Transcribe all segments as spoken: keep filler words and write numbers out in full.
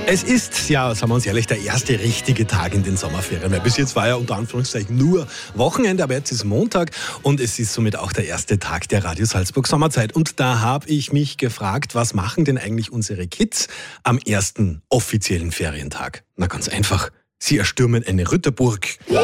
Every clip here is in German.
Es ist, ja, sagen wir uns ehrlich, der erste richtige Tag in den Sommerferien. Weil bis jetzt war ja unter Anführungszeichen nur Wochenende, aber jetzt ist Montag und es ist somit auch der erste Tag der Radio Salzburg Sommerzeit. Und da habe ich mich gefragt, was machen denn eigentlich unsere Kids am ersten offiziellen Ferientag? Na ganz einfach, sie erstürmen eine Ritterburg. Ja!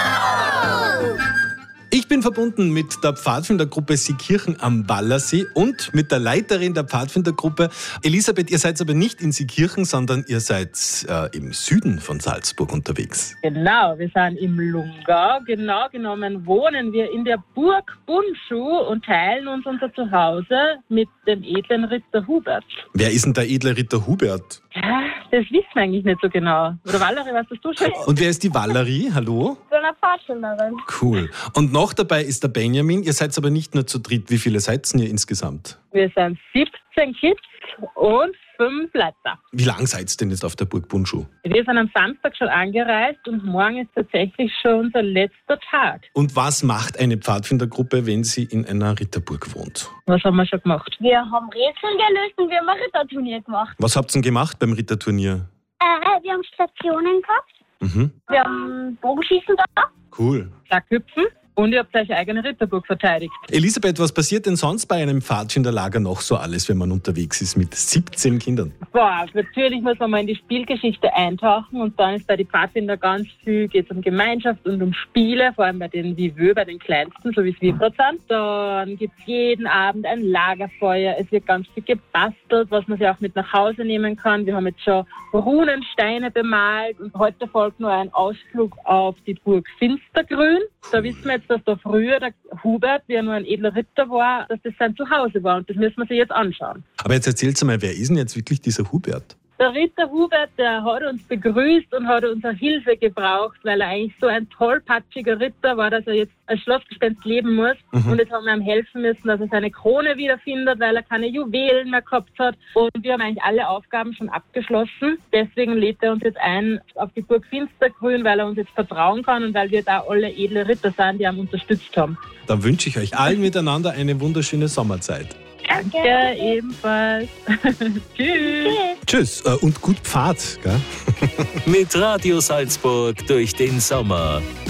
Ich bin verbunden mit der Pfadfindergruppe Seekirchen am Wallersee und mit der Leiterin der Pfadfindergruppe. Elisabeth, ihr seid aber nicht in Seekirchen, sondern ihr seid äh, im Süden von Salzburg unterwegs. Genau, wir sind im Lungau. Genau genommen wohnen wir in der Burg Bundschuh und teilen uns unser Zuhause mit dem edlen Ritter Hubert. Wer ist denn der edle Ritter Hubert? Ja, das wissen wir eigentlich nicht so genau. Oder Valerie, weißt das du schon? Und wer ist die Valerie? Hallo? Ich bin eine Pfadfinderin. Cool. Und noch dabei ist der Benjamin. Ihr seid aber nicht nur zu dritt. Wie viele seid ihr insgesamt? Wir sind siebzehn Kids und fünf Leiter. Wie lange seid ihr denn jetzt auf der Burg Bundschuh? Wir sind am Samstag schon angereist und morgen ist tatsächlich schon unser letzter Tag. Und was macht eine Pfadfindergruppe, wenn sie in einer Ritterburg wohnt? Was haben wir schon gemacht? Wir haben Rätsel gelöst und wir haben ein Ritterturnier gemacht. Was habt ihr denn gemacht beim Ritterturnier? Äh, wir haben Stationen gehabt. Mhm. Wir haben Bogenschießen da. Cool. Schlaghüpfen. Und ihr habt eure eigene Ritterburg verteidigt. Elisabeth, was passiert denn sonst bei einem Pfadfinderlager noch so alles, wenn man unterwegs ist mit siebzehn Kindern? Boah, natürlich muss man mal in die Spielgeschichte eintauchen und dann ist bei den Pfadfinder ganz viel, geht es um Gemeinschaft und um Spiele, vor allem bei den Viveux, bei den Kleinsten, so wie es wir gerade sind. Dann gibt es jeden Abend ein Lagerfeuer, es wird ganz viel gebastelt, was man sich auch mit nach Hause nehmen kann. Wir haben jetzt schon Runensteine bemalt und heute folgt nur ein Ausflug auf die Burg Finstergrün. Da wissen wir jetzt, dass da früher der Hubert, der nur ein edler Ritter war, dass das sein Zuhause war und das müssen wir sich jetzt anschauen. Aber jetzt erzähl's mal, wer ist denn jetzt wirklich dieser Hubert? Der Ritter Hubert, der hat uns begrüßt und hat unsere Hilfe gebraucht, weil er eigentlich so ein tollpatschiger Ritter war, dass er jetzt als Schlossgespenst leben muss. Mhm. Und jetzt haben wir ihm helfen müssen, dass er seine Krone wiederfindet, weil er keine Juwelen mehr gehabt hat. Und wir haben eigentlich alle Aufgaben schon abgeschlossen. Deswegen lädt er uns jetzt ein auf die Burg Finstergrün, weil er uns jetzt vertrauen kann und weil wir da alle edle Ritter sind, die ihn unterstützt haben. Dann wünsche ich euch allen miteinander eine wunderschöne Sommerzeit. Danke, ebenfalls. Tschüss. Tschüss äh, und gut Pfad. Gell? Mit Radio Salzburg durch den Sommer.